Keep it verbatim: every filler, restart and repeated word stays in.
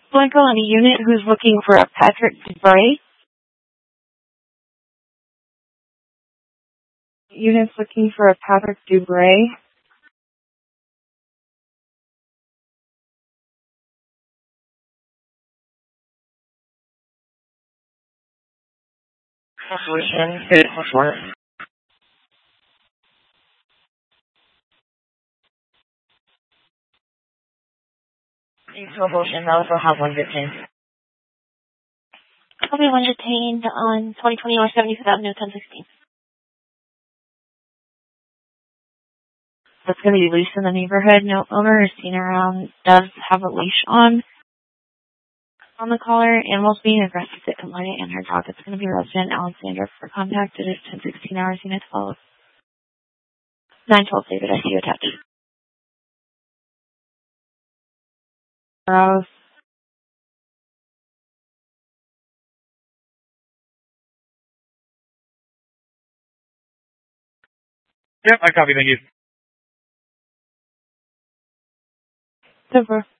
Blanco on a unit who's looking for a Patrick Dubray. Unit's looking for a Patrick Dubray. Solution, good work. Solution, also have one detained. Copy one detained on twenty twenty North seventy-fifth Avenue, ten sixteen. That's going to be loose in the neighborhood. No owner is seen around. Does have a leash on. On the collar, animals being aggressive to complainant and her dog. It's going to be resident Alexander. For contact, it is ten sixteen hours. Unit twelve. nine twelve David, I see you attached. Rose. Yep, I copy. Thank you. Super.